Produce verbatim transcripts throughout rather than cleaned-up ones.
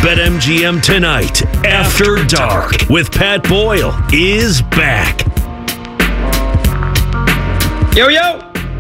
BetMGM Tonight After Dark with Pat Boyle is back. Yo, yo.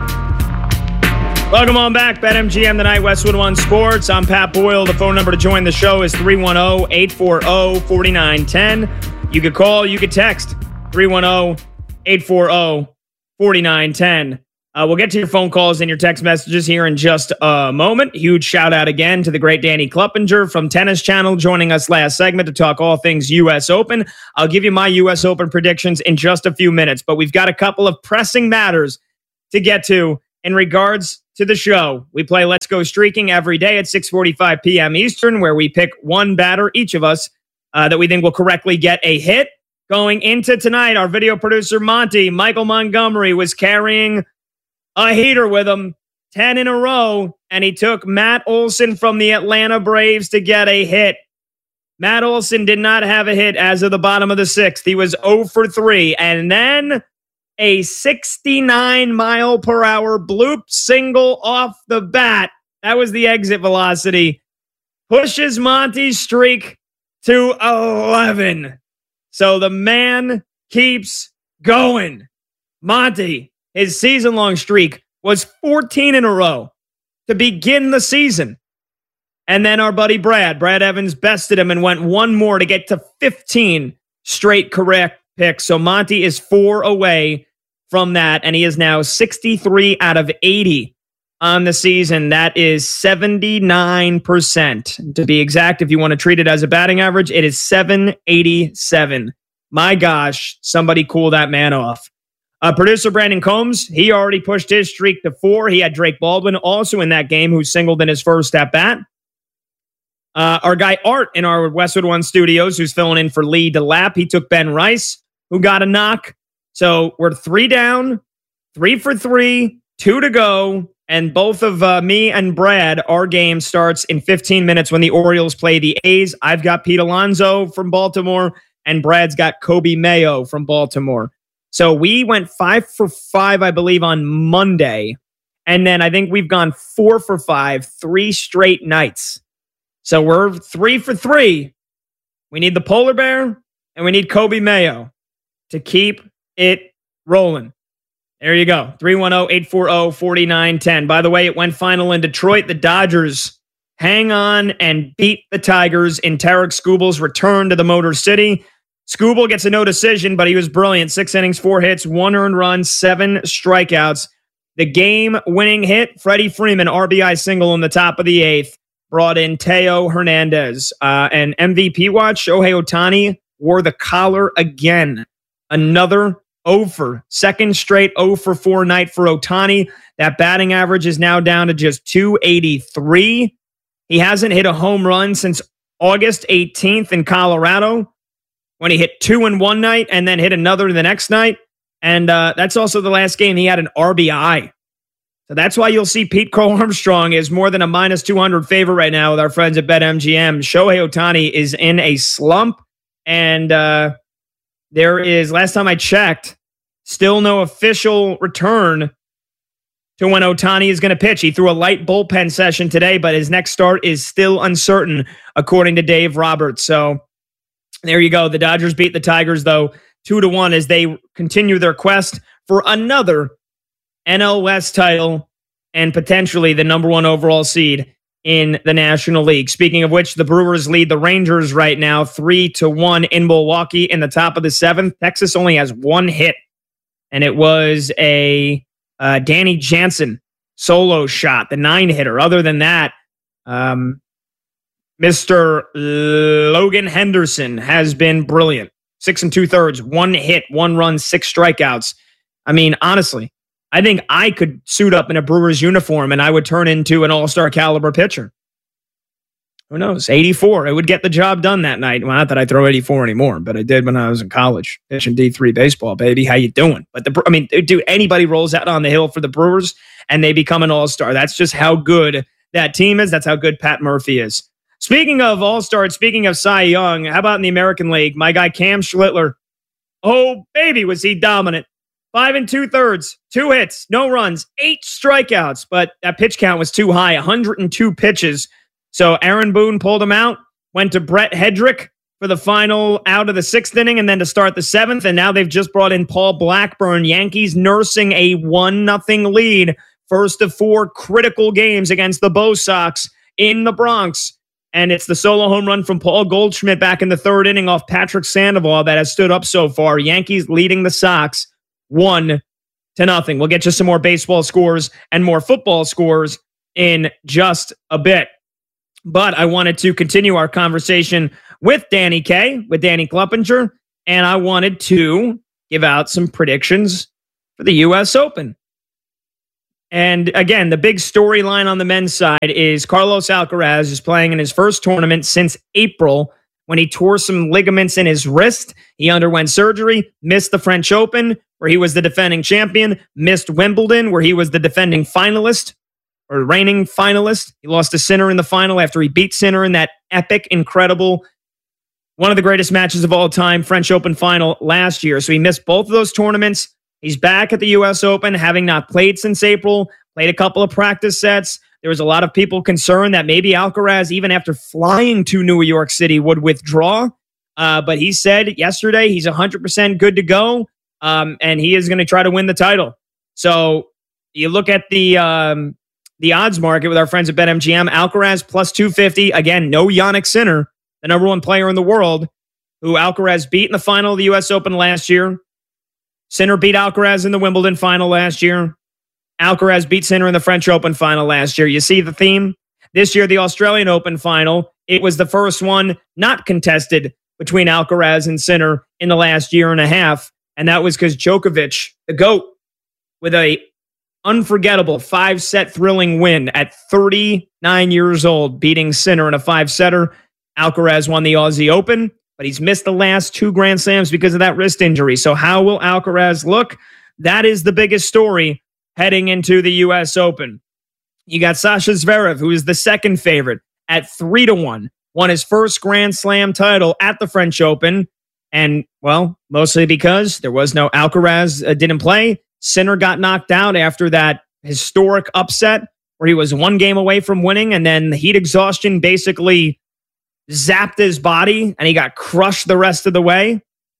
Welcome on back. BetMGM Tonight, Westwood One Sports. I'm Pat Boyle. The phone number to join the show is three one zero, eight four zero, four nine one zero. You could call, you could text three one zero, eight four zero, four nine one zero. Uh, we'll get to your phone calls and your text messages here in just a moment. Huge shout out again to the great Danny Kluppinger from Tennis Channel joining us last segment to talk all things U S Open. I'll give you my U S Open predictions in just a few minutes, but we've got a couple of pressing matters to get to in regards to the show. We play Let's Go Streaking every day at six forty-five p.m. Eastern, where we pick one batter, each of us, uh, that we think will correctly get a hit. Going into tonight, our video producer, Monty, Michael Montgomery, was carrying a heater with him, ten in a row, and he took Matt Olson from the Atlanta Braves to get a hit. Matt Olson did not have a hit as of the bottom of the sixth. He was zero for three, and then a sixty-nine mile per hour bloop single off the bat. That was the exit velocity. Pushes Monty's streak to eleven. So the man keeps going. Monty, his season-long streak was fourteen in a row to begin the season. And then our buddy Brad, Brad Evans, bested him and went one more to get to fifteen straight correct picks. So Monty is four away from that, and he is now sixty-three out of eighty on the season. That is seventy-nine percent. To be exact, if you want to treat it as a batting average, it is seven eighty-seven. My gosh, somebody cool that man off. Uh, producer Brandon Combs, he already pushed his streak to four. He had Drake Baldwin also in that game, who singled in his first at bat. Uh, our guy Art in our Westwood One studios, who's filling in for Lee DeLapp, he took Ben Rice, who got a knock. So we're three down, three for three, two to go. And both of uh, me and Brad, our game starts in fifteen minutes when the Orioles play the A's. I've got Pete Alonso from Baltimore, and Brad's got Kobe Mayo from Baltimore. So we went five for five, I believe, on Monday. And then I think we've gone four for five, three straight nights. So we're three for three. We need the polar bear and we need Kobe Mayo to keep it rolling. There you go. three one zero, eight four zero, four nine one zero. By the way, it went final in Detroit. The Dodgers hang on and beat the Tigers in Tarek Skubal's return to the Motor City. Skubal gets a no decision, but he was brilliant. Six innings, four hits, one earned run, seven strikeouts. The game-winning hit, Freddie Freeman, R B I single in the top of the eighth, brought in Teo Hernandez. Uh, and M V P watch, Shohei Ohtani wore the collar again. Another oh for, second straight oh for four night for Ohtani. That batting average is now down to just two eighty-three. He hasn't hit a home run since August eighteenth in Colorado, when he hit two in one night and then hit another the next night. And uh, that's also the last game he had an R B I. So that's why you'll see Pete Crow Armstrong is more than a minus two hundred favorite right now with our friends at BetMGM. Shohei Ohtani is in a slump. And uh, there is, last time I checked, still no official return to when Ohtani is going to pitch. He threw a light bullpen session today, but his next start is still uncertain, according to Dave Roberts. So there you go. The Dodgers beat the Tigers, though, two to one as they continue their quest for another N L West title and potentially the number one overall seed in the National League. Speaking of which, the Brewers lead the Rangers right now three to one in Milwaukee in the top of the seventh. Texas only has one hit, and it was a uh, Danny Jansen solo shot, the nine hitter. Other than that, um, Mister Logan Henderson has been brilliant. Six and two thirds, one hit, one run, six strikeouts. I mean, honestly, I think I could suit up in a Brewers uniform and I would turn into an all-star caliber pitcher. Who knows? eighty-four. It would get the job done that night. Well, not that I throw eighty-four anymore, but I did when I was in college. Pitching D three baseball, baby. How you doing? But the, I mean, dude, anybody rolls out on the hill for the Brewers and they become an all-star. That's just how good that team is. That's how good Pat Murphy is. Speaking of all-stars, speaking of Cy Young, how about in the American League? My guy Cam Schlittler. Oh, baby, was he dominant. Five and two-thirds, two hits, no runs, eight strikeouts. But that pitch count was too high, one hundred two pitches. So Aaron Boone pulled him out. went to Brett Hedrick for the final out of the sixth inning and then to start the seventh. And now they've just brought in Paul Blackburn. Yankees nursing a one nothing lead. First of four critical games against the Bo Sox in the Bronx. And it's the solo home run from Paul Goldschmidt back in the third inning off Patrick Sandoval that has stood up so far. Yankees leading the Sox one to nothing. We'll get you some more baseball scores and more football scores in just a bit. But I wanted to continue our conversation with Danny K, with Danny Kluppinger, and I wanted to give out some predictions for the U S Open. And again, the big storyline on the men's side is Carlos Alcaraz is playing in his first tournament since April when he tore some ligaments in his wrist. He underwent surgery, missed the French Open, where he was the defending champion, missed Wimbledon, where he was the defending finalist, or reigning finalist. He lost to Sinner in the final after he beat Sinner in that epic, incredible, one of the greatest matches of all time, French Open final last year. So he missed both of those tournaments. He's back at the U S Open, having not played since April, played a couple of practice sets. There was a lot of people concerned that maybe Alcaraz, even after flying to New York City, would withdraw. Uh, but he said yesterday he's one hundred percent good to go, um, and he is going to try to win the title. So you look at the um, the odds market with our friends at BetMGM. Alcaraz plus two fifty. Again, no Jannik Sinner, the number one player in the world, who Alcaraz beat in the final of the U S Open last year. Sinner beat Alcaraz in the Wimbledon final last year. Alcaraz beat Sinner in the French Open final last year. You see the theme? This year, the Australian Open final, it was the first one not contested between Alcaraz and Sinner in the last year and a half. And that was because Djokovic, the GOAT, with a unforgettable five-set thrilling win at thirty-nine years old, beating Sinner in a five-setter. Alcaraz won the Aussie Open, but he's missed the last two Grand Slams because of that wrist injury. So how will Alcaraz look? That is the biggest story heading into the U S Open. You got Sasha Zverev, who is the second favorite at three to one, won his first Grand Slam title at the French Open. And, well, mostly because there was no Alcaraz uh, didn't play. Sinner got knocked out after that historic upset where he was one game away from winning, and then the heat exhaustion basically zapped his body, and he got crushed the rest of the way.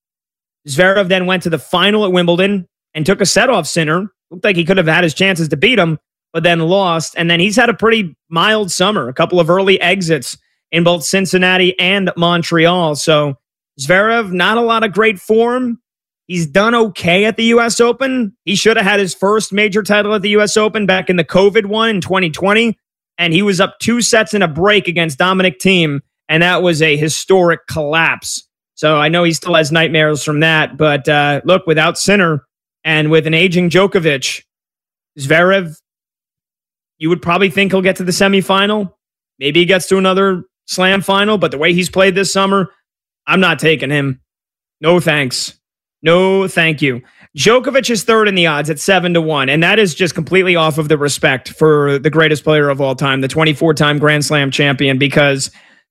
Zverev then went to the final at Wimbledon and took a set off Sinner. Looked like he could have had his chances to beat him, but then lost. And then he's had a pretty mild summer, a couple of early exits in both Cincinnati and Montreal. So Zverev, not a lot of great form. He's done okay at the U S Open. He should have had his first major title at the U S Open back in the COVID one in twenty twenty. And he was up two sets in a break against Dominic Thiem. And that was a historic collapse. So I know he still has nightmares from that. But uh, look, without Sinner and with an aging Djokovic, Zverev, you would probably think he'll get to the semifinal. Maybe he gets to another slam final. But the way he's played this summer, I'm not taking him. No thanks. No thank you. Djokovic is third in the odds at seven to one. And that is just completely off of the respect for the greatest player of all time, the twenty-four time Grand Slam champion, because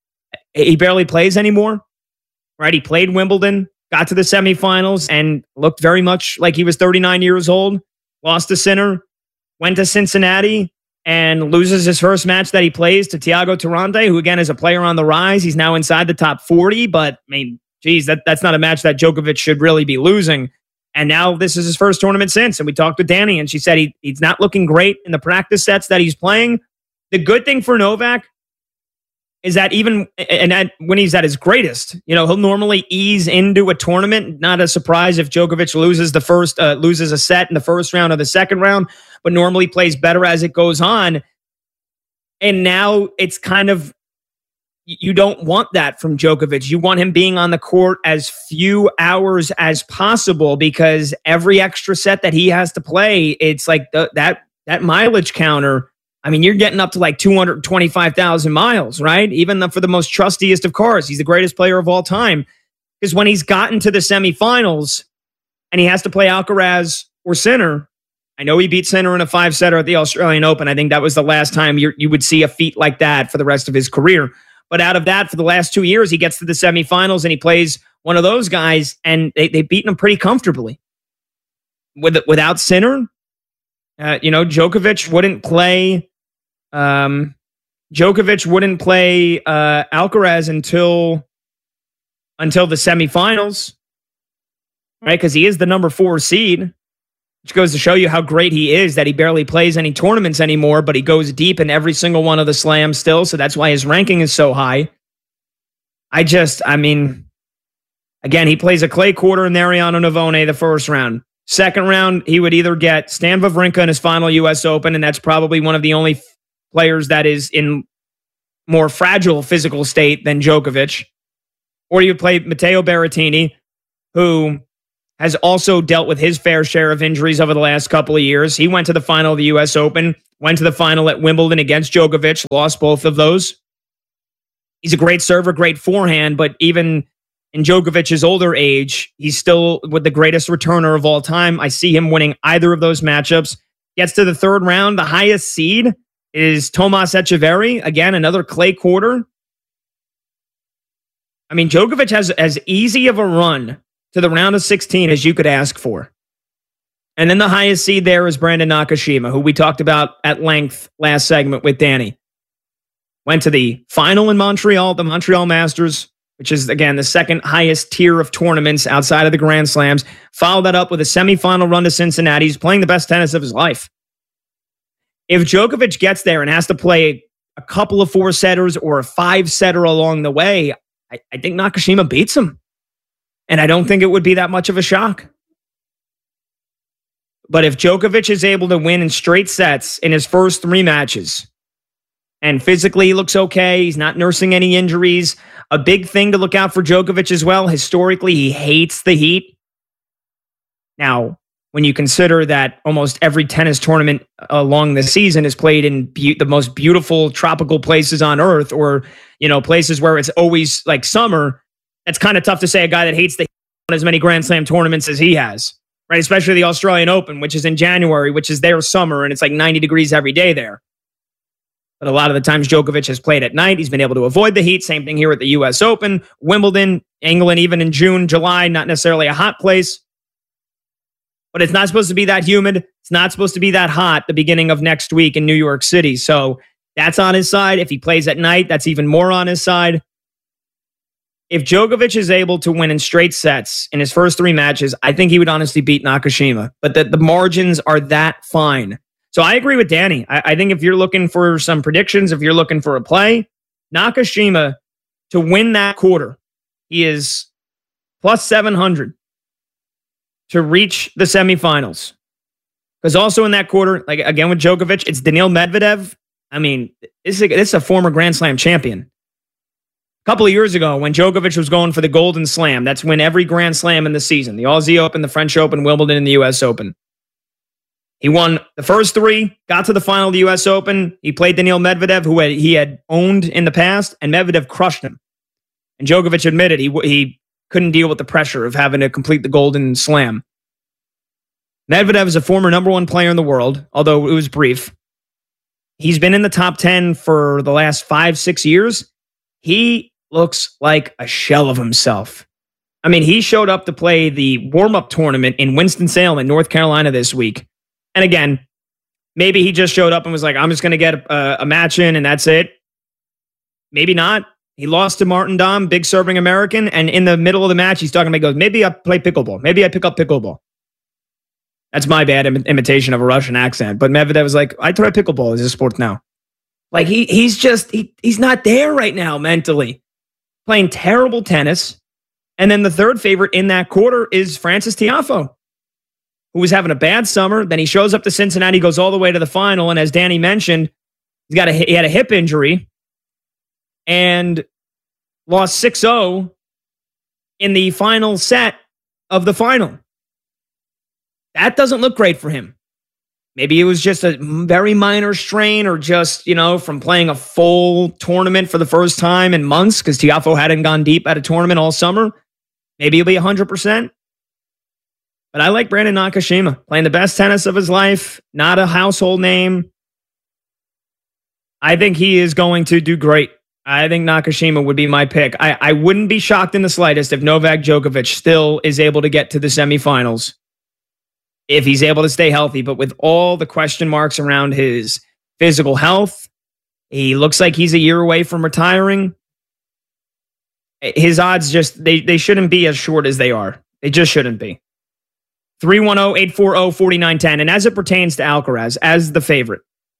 he barely plays anymore, right? He played Wimbledon, got to the semifinals, and looked very much like he was thirty-nine years old. Lost to Sinner, went to Cincinnati, and loses his first match that he plays to Thiago Tirante, who again is a player on the rise. He's now inside the top forty, but I mean, geez, that, that's not a match that Djokovic should really be losing. And now this is his first tournament since. And we talked with Danny, and she said he, he's not looking great in the practice sets that he's playing. The good thing for Novak is that even and at, when he's at his greatest, you know, he'll normally ease into a tournament. Not a surprise if Djokovic loses the first, uh, loses a set in the first round or the second round, but normally plays better as it goes on. And now it's kind of, you don't want that from Djokovic. You want him being on the court as few hours as possible, because every extra set that he has to play, it's like the, that that mileage counter. I mean, you're getting up to like two hundred twenty-five thousand miles, right? Even the, for the most trustiest of cars, he's the greatest player of all time. Because when he's gotten to the semifinals and he has to play Alcaraz or Sinner, I know he beat Sinner in a five-setter at the Australian Open. I think that was the last time you you would see a feat like that for the rest of his career. But out of that, for the last two years, he gets to the semifinals and he plays one of those guys, and they, they've beaten him pretty comfortably. With Without Sinner, uh, you know, Djokovic wouldn't play... Um, Djokovic wouldn't play uh, Alcaraz until until the semifinals, right? Because he is the number four seed, which goes to show you how great he is that he barely plays any tournaments anymore, but he goes deep in every single one of the slams still. So that's why his ranking is so high. I just, I mean, again, he plays a clay quarter in Mariano Navone the first round. Second round, he would either get Stan Wawrinka in his final U S Open, and that's probably one of the only f- players that is in more fragile physical state than Djokovic. Or you would play Matteo Berrettini, who has also dealt with his fair share of injuries over the last couple of years. He went to the final of the U S Open, went to the final at Wimbledon against Djokovic, lost both of those. He's a great server, great forehand, but even in Djokovic's older age, he's still with the greatest returner of all time. I see him winning either of those matchups. Gets to the third round. The highest seed is Tomas Echeverry. Again, another clay quarter. I mean, Djokovic has as easy of a run to the round of sixteen as you could ask for. And then the highest seed there is Brandon Nakashima, who we talked about at length last segment with Danny. Went to the final in Montreal, the Montreal Masters, which is, again, the second highest tier of tournaments outside of the Grand Slams. Followed that up with a semifinal run to Cincinnati. He's playing the best tennis of his life. If Djokovic gets there and has to play a couple of four-setters or a five-setter along the way, I, I think Nakashima beats him. And I don't think it would be that much of a shock. But if Djokovic is able to win in straight sets in his first three matches, and physically he looks okay, he's not nursing any injuries. A big thing to look out for Djokovic as well, historically, he hates the heat. Now, when you consider that almost every tennis tournament along the season is played in be- the most beautiful tropical places on earth, or, you know, places where it's always like summer, it's kind of tough to say a guy that hates the heat on as many Grand Slam tournaments as he has, right? Especially the Australian Open, which is in January, which is their summer, and it's like ninety degrees every day there. But a lot of the times Djokovic has played at night. He's been able to avoid the heat. Same thing here at the U S Open. Wimbledon, England, even in June, July, not necessarily a hot place. But it's not supposed to be that humid. It's not supposed to be that hot the beginning of next week in New York City. So that's on his side. If he plays at night, that's even more on his side. If Djokovic is able to win in straight sets in his first three matches, I think he would honestly beat Nakashima. But the, the margins are that fine. So I agree with Danny. I, I think if you're looking for some predictions, if you're looking for a play, Nakashima to win that quarter, he is plus seven hundred to reach the semifinals. Because also in that quarter, like again with Djokovic, it's Daniil Medvedev. I mean, this is a, this is a former Grand Slam champion. A couple of years ago, when Djokovic was going for the Golden Slam, that's when every Grand Slam in the season, the Aussie Open, the French Open, Wimbledon, and the U S Open. He won the first three, got to the final of the U S Open. He played Daniil Medvedev, who had, he had owned in the past, and Medvedev crushed him. And Djokovic admitted he he couldn't deal with the pressure of having to complete the Golden Slam. Medvedev is a former number one player in the world, although it was brief. He's been in the top ten for the last five, six years. He looks like a shell of himself. I mean, he showed up to play the warm-up tournament in Winston-Salem in North Carolina this week. And again, maybe he just showed up and was like, I'm just going to get a, a match in and that's it. Maybe not. He lost to Martin Dahm, big serving American. And in the middle of the match, he's talking about, he goes, maybe I play pickleball. Maybe I pick up pickleball. That's my bad Im- imitation of a Russian accent. But Medvedev was like, I try pickleball as a sport now. Like he he's just, he, he's not there right now mentally. Playing terrible tennis. And then the third favorite in that quarter is Frances Tiafoe, who was having a bad summer. Then he shows up to Cincinnati, goes all the way to the final. And as Danny mentioned, he's got a, he had a hip injury and lost six oh in the final set of the final. That doesn't look great for him. Maybe it was just a very minor strain or just, you know, from playing a full tournament for the first time in months because Tiafoe hadn't gone deep at a tournament all summer. Maybe he'll be one hundred percent. But I like Brandon Nakashima, playing the best tennis of his life, not a household name. I think he is going to do great. I think Nakashima would be my pick. I, I wouldn't be shocked in the slightest if Novak Djokovic still is able to get to the semifinals, if he's able to stay healthy. But with all the question marks around his physical health, He looks like he's a year away from retiring. His odds just, they, they shouldn't be as short as they are. They just shouldn't be. three one zero, eight four zero, four nine one zero. And as it pertains to Alcaraz, as the favorite,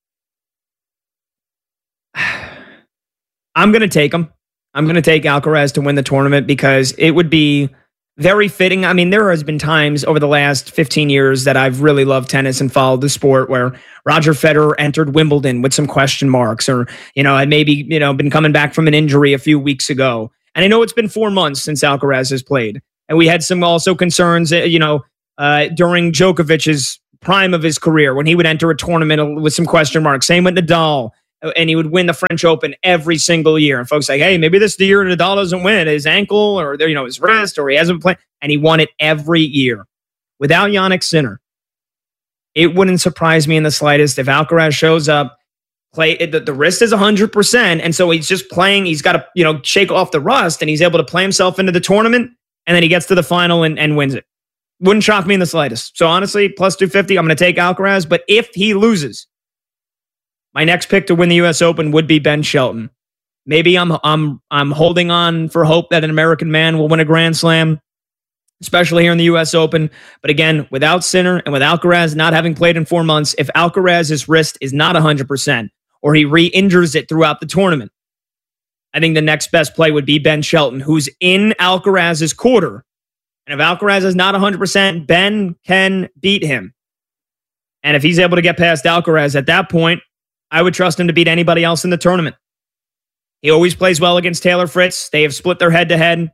I'm going to take him. I'm going to take Alcaraz to win the tournament because it would be very fitting. I mean, there has been times over the last fifteen years that I've really loved tennis and followed the sport where Roger Federer entered Wimbledon with some question marks, or, you know, had maybe, you know, been coming back from an injury a few weeks ago. And I know it's been four months since Alcaraz has played. And we had some also concerns, you know, uh, during Djokovic's prime of his career when he would enter a tournament with some question marks. Same with Nadal. And he would win the French Open every single year. And folks like, hey, maybe this is the year Nadal doesn't win. His ankle or, you know, his wrist, or he hasn't played. And he won it every year. Without Jannik Sinner, it wouldn't surprise me in the slightest if Alcaraz shows up, play the, the wrist is one hundred percent. And so he's just playing. He's got to, you know, shake off the rust, and he's able to play himself into the tournament. And then he gets to the final and, and wins it. Wouldn't shock me in the slightest. So honestly, plus two fifty, I'm going to take Alcaraz. But if he loses, my next pick to win the U S Open would be Ben Shelton. Maybe I'm I'm I'm holding on for hope that an American man will win a Grand Slam, especially here in the U S Open. But again, without Sinner and with Alcaraz not having played in four months, if Alcaraz's wrist is not one hundred percent or he re-injures it throughout the tournament, I think the next best play would be Ben Shelton, who's in Alcaraz's quarter. And if Alcaraz is not one hundred percent, Ben can beat him. And if he's able to get past Alcaraz at that point, I would trust him to beat anybody else in the tournament. He always plays well against Taylor Fritz. They have split their head-to-head.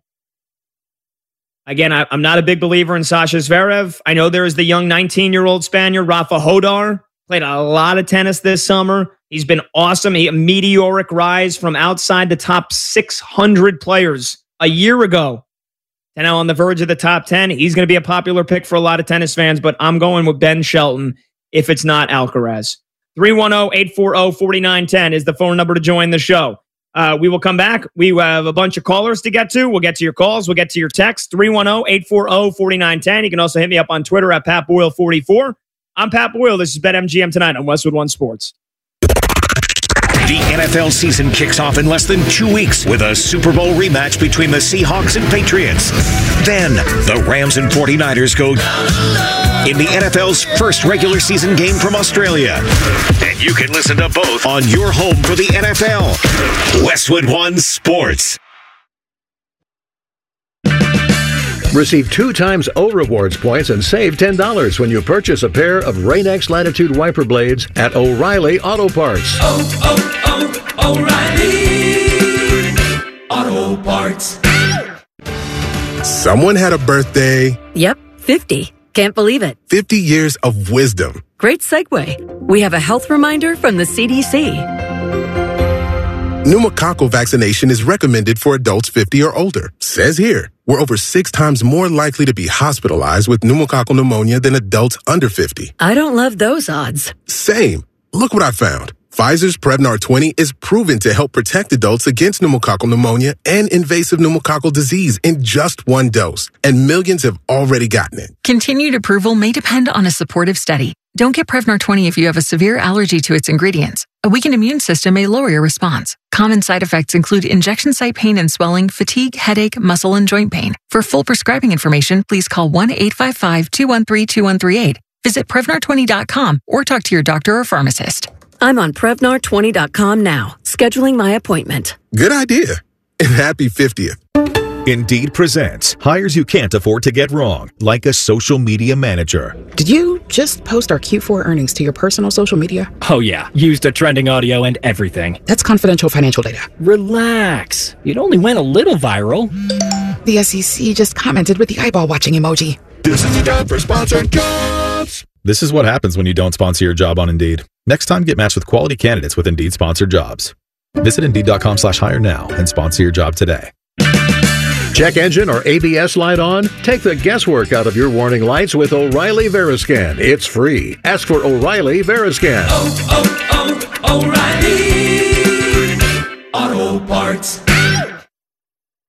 Again, I, I'm not a big believer in Sasha Zverev. I know there is the young nineteen-year-old Spaniard, Rafa Hodar. Played a lot of tennis this summer. He's been awesome. He, a meteoric rise from outside the top six hundred players a year ago. And now on the verge of the top ten. He's going to be a popular pick for a lot of tennis fans, but I'm going with Ben Shelton if it's not Alcaraz. three one zero, eight four zero, four nine one zero is the phone number to join the show. Uh, we will come back. We have a bunch of callers to get to. We'll get to your calls. We'll get to your texts. three one zero, eight four zero, four nine one zero. You can also hit me up on Twitter at Pat Boyle forty-four. I'm Pat Boyle. This is BetMGM Tonight on Westwood One Sports. The N F L season kicks off in less than two weeks with a Super Bowl rematch between the Seahawks and Patriots. Then, the Rams and forty-niners go in the N F L's first regular season game from Australia. And you can listen to both on your home for the N F L. Westwood One Sports. Receive two times O Rewards points and save ten dollars when you purchase a pair of Rain-X Latitude wiper blades at O'Reilly Auto Parts. Oh, oh, oh, O'Reilly Auto Parts. Someone had a birthday. Yep, fifty. Can't believe it. fifty years of wisdom. Great segue. We have a health reminder from the C D C. Pneumococcal vaccination is recommended for adults fifty or older. Says here, we're over six times more likely to be hospitalized with pneumococcal pneumonia than adults under fifty. I don't love those odds. Same. Look what I found. Pfizer's Prevnar twenty is proven to help protect adults against pneumococcal pneumonia and invasive pneumococcal disease in just one dose. And millions have already gotten it. Continued approval may depend on a supportive study. Don't get Prevnar twenty if you have a severe allergy to its ingredients. A weakened immune system may lower your response. Common side effects include injection site pain and swelling, fatigue, headache, muscle, and joint pain. For full prescribing information, please call one eight five five, two one three, two one three eight. Visit Prevnar twenty dot com or talk to your doctor or pharmacist. I'm on Prevnar twenty dot com now, scheduling my appointment. Good idea. And happy fiftieth. Indeed presents hires you can't afford to get wrong, like a social media manager. Did you just post our Q four earnings to your personal social media? Oh yeah, used a trending audio and everything. That's confidential financial data. Relax. It only went a little viral. The S E C just commented with the eyeball watching emoji. This is the time for sponsored jobs. This is what happens when you don't sponsor your job on Indeed. Next time, get matched with quality candidates with Indeed sponsored jobs. Visit Indeed.com slash hire now and sponsor your job today. Check engine or A B S light on? Take the guesswork out of your warning lights with O'Reilly Veriscan. It's free. Ask for O'Reilly Veriscan. Oh, oh, oh, O'Reilly Auto Parts.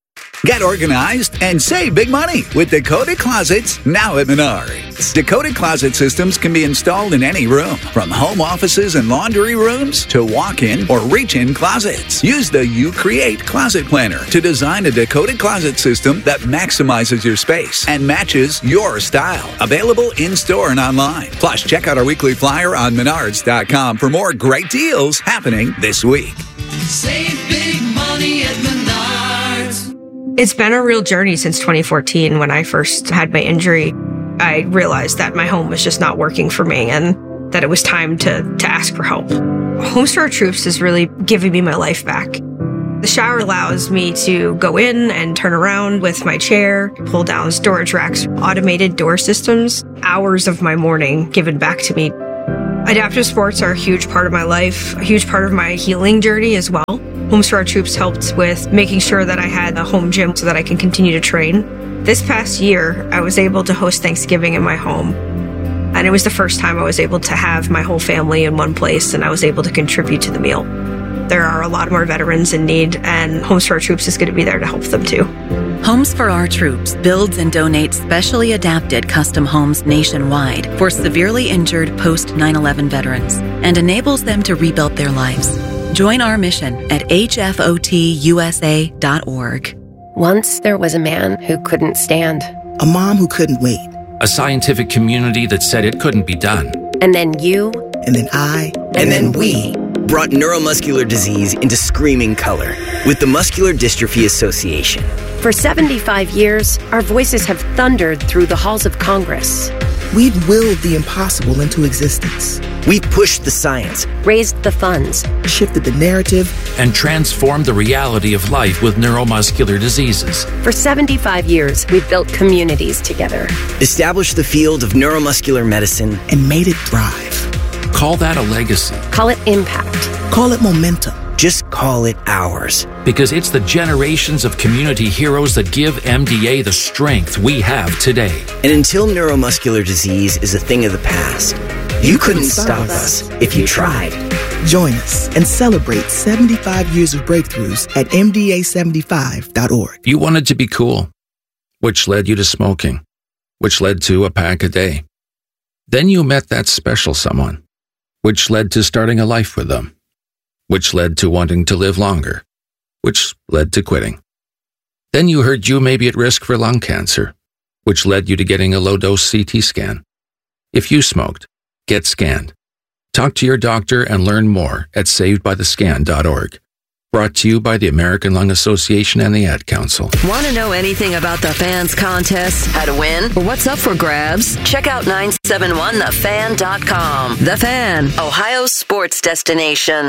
Get organized and save big money with Dakota Closets now at Menards. Dakota Closet systems can be installed in any room, from home offices and laundry rooms to walk-in or reach-in closets. Use the You Create Closet Planner to design a Dakota Closet system that maximizes your space and matches your style. Available in-store and online. Plus, check out our weekly flyer on menards dot com for more great deals happening this week. Save big money at Menards. It's been a real journey since twenty fourteen when I first had my injury. I realized that my home was just not working for me and that it was time to, to ask for help. Homes for Our Troops is really giving me my life back. The shower allows me to go in and turn around with my chair, pull down storage racks, automated door systems, hours of my morning given back to me. Adaptive sports are a huge part of my life, a huge part of my healing journey as well. Homes for Our Troops helped with making sure that I had a home gym so that I can continue to train. This past year, I was able to host Thanksgiving in my home. And it was the first time I was able to have my whole family in one place, and I was able to contribute to the meal. There are a lot more veterans in need, and Homes for Our Troops is going to be there to help them too. Homes for Our Troops builds and donates specially adapted custom homes nationwide for severely injured post nine eleven veterans and enables them to rebuild their lives. Join our mission at H F O T U S A dot org. Once there was a man who couldn't stand. A mom who couldn't wait. A scientific community that said it couldn't be done. And then you. And then I. And, and then, then we. Brought neuromuscular disease into screaming color with the Muscular Dystrophy Association. For seventy-five years, our voices have thundered through the halls of Congress. We've willed the impossible into existence. We've pushed the science, raised the funds, shifted the narrative, and transformed the reality of life with neuromuscular diseases. For seventy-five years, we've built communities together, established the field of neuromuscular medicine, and made it thrive. Call that a legacy. Call it impact. Call it momentum. Just call it ours. Because it's the generations of community heroes that give M D A the strength we have today. And until neuromuscular disease is a thing of the past, you, you couldn't, couldn't stop us if you tried. Join us and celebrate seventy-five years of breakthroughs at M D A seventy-five dot org. You wanted to be cool, which led you to smoking, which led to a pack a day. Then you met that special someone, which led to starting a life with them, which led to wanting to live longer, which led to quitting. Then you heard you may be at risk for lung cancer, which led you to getting a low-dose C T scan. If you smoked, get scanned. Talk to your doctor and learn more at saved by the scan dot org. Brought to you by the American Lung Association and the Ad Council. Want to know anything about the Fans contest, how to win, or what's up for grabs? Check out nine seven one the fan dot com. The Fan, Ohio's sports destination.